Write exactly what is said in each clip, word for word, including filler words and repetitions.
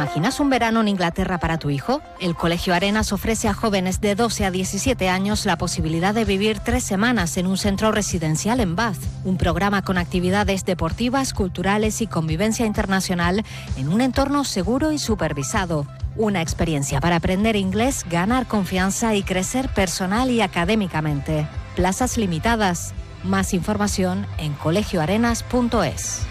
imaginas un verano en Inglaterra para tu hijo? El Colegio Arenas ofrece a jóvenes de doce a diecisiete años la posibilidad de vivir tres semanas en un centro residencial en Bath. Un programa con actividades deportivas, culturales y convivencia internacional en un entorno seguro y supervisado. Una experiencia para aprender inglés, ganar confianza y crecer personal y académicamente. Plazas limitadas. Más información en colegio arenas punto es.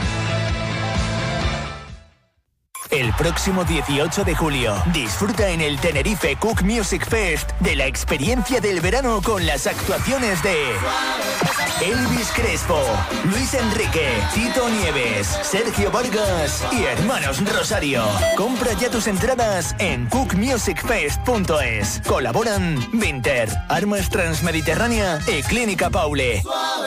El próximo dieciocho de julio, disfruta en el Tenerife Cook Music Fest de la experiencia del verano con las actuaciones de Elvis Crespo, Luis Enrique, Tito Nieves, Sergio Vargas y Hermanos Rosario. Compra ya tus entradas en cook music fest punto es. Colaboran Vinter, Armas Transmediterránea y Clínica Paule.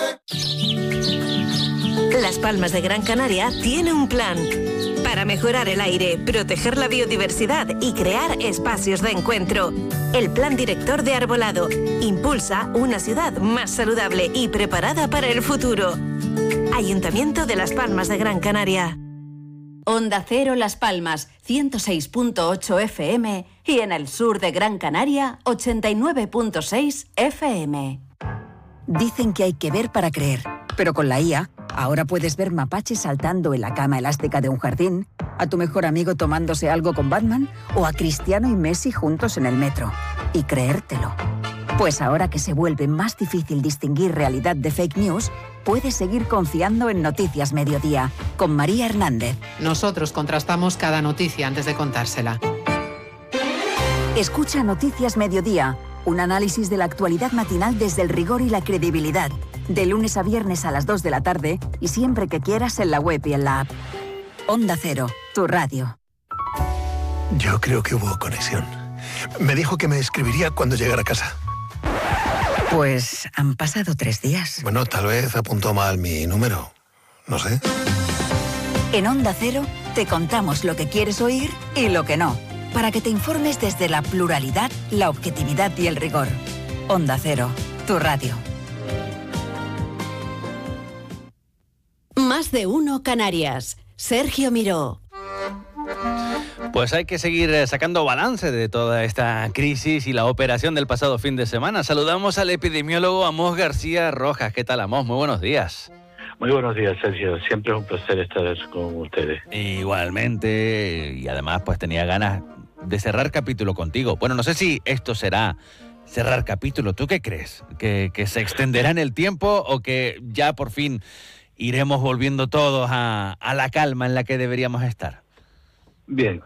Las Palmas de Gran Canaria tiene un plan para mejorar el aire, proteger la biodiversidad y crear espacios de encuentro. El Plan Director de Arbolado impulsa una ciudad más saludable y preparada para el futuro. Ayuntamiento de Las Palmas de Gran Canaria. Onda Cero Las Palmas, ciento seis punto ocho F M y en el sur de Gran Canaria, ochenta y nueve punto seis F M. Dicen que hay que ver para creer, pero con la I A, ahora puedes ver mapaches saltando en la cama elástica de un jardín, a tu mejor amigo tomándose algo con Batman o a Cristiano y Messi juntos en el metro. Y creértelo. Pues ahora que se vuelve más difícil distinguir realidad de fake news, puedes seguir confiando en Noticias Mediodía, con María Hernández. Nosotros contrastamos cada noticia antes de contársela. Escucha Noticias Mediodía, un análisis de la actualidad matinal desde el rigor y la credibilidad. De lunes a viernes a las dos de la tarde y siempre que quieras en la web y en la app. Onda Cero, tu radio. Yo creo que hubo conexión. Me dijo que me escribiría cuando llegara a casa. Pues han pasado tres días. Bueno, tal vez apuntó mal mi número. No sé. En Onda Cero te contamos lo que quieres oír y lo que no, para que te informes desde la pluralidad, la objetividad y el rigor. Onda Cero, tu radio. Más de uno Canarias. Sergio Miró. Pues hay que seguir sacando balance de toda esta crisis y la operación del pasado fin de semana. Saludamos al epidemiólogo Amós García Rojas. ¿Qué tal, Amós? Muy buenos días. Muy buenos días, Sergio. Siempre es un placer estar con ustedes. Igualmente, y además pues tenía ganas de cerrar capítulo contigo. Bueno, no sé si esto será cerrar capítulo. ¿Tú qué crees? ¿Que, que se extenderá en el tiempo o que ya por fin iremos volviendo todos a, a la calma en la que deberíamos estar? Bien,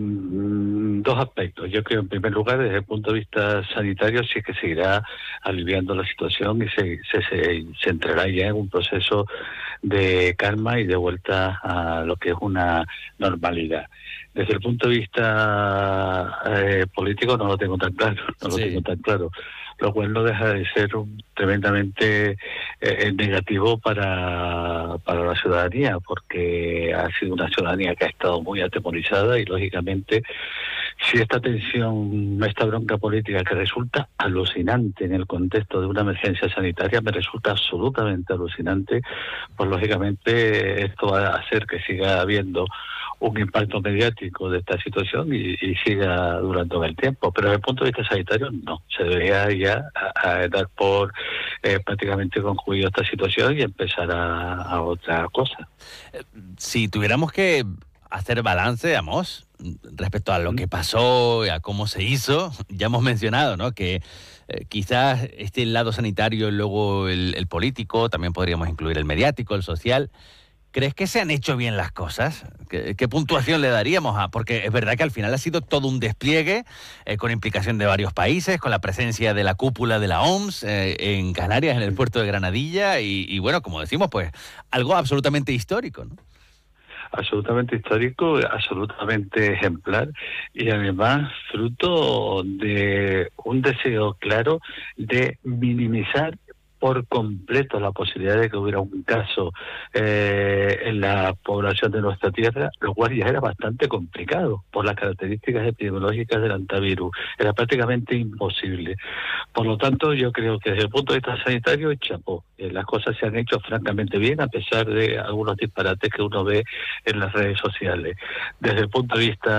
dos aspectos. Yo creo, en primer lugar, desde el punto de vista sanitario, sí que seguirá aliviando la situación y se, se, se, se entrará ya en un proceso de calma y de vuelta a lo que es una normalidad. Desde el punto de vista eh, político no lo tengo tan claro, no lo sí. tengo tan claro. Lo cual no deja de ser un, tremendamente eh, negativo para, para la ciudadanía, porque ha sido una ciudadanía que ha estado muy atemorizada y, lógicamente, si esta tensión, esta bronca política que resulta alucinante en el contexto de una emergencia sanitaria, me resulta absolutamente alucinante, pues, lógicamente, esto va a hacer que siga habiendo un impacto mediático de esta situación y, y siga durando en el tiempo. Pero desde el punto de vista sanitario, no. Se debería ya a, a dar por eh, prácticamente concluido esta situación y empezar a, a otra cosa. Si tuviéramos que hacer balance, Amós, respecto a lo que pasó y a cómo se hizo, ya hemos mencionado, ¿no?, que eh, quizás este lado sanitario y luego el, el político, también podríamos incluir el mediático, el social. ¿Crees que se han hecho bien las cosas? ¿Qué, qué puntuación le daríamos a...? Porque es verdad que al final ha sido todo un despliegue eh, con implicación de varios países, con la presencia de la cúpula de la O M S eh, en Canarias, en el puerto de Granadilla, y, y bueno, como decimos, pues algo absolutamente histórico, ¿no? Absolutamente histórico, absolutamente ejemplar y además fruto de un deseo claro de minimizar por completo la posibilidad de que hubiera un caso eh, en la población de nuestra tierra, lo cual ya era bastante complicado por las características epidemiológicas del antivirus. Era prácticamente imposible. Por lo tanto, yo creo que desde el punto de vista sanitario, chapó. Eh, las cosas se han hecho francamente bien, a pesar de algunos disparates que uno ve en las redes sociales. Desde el punto de vista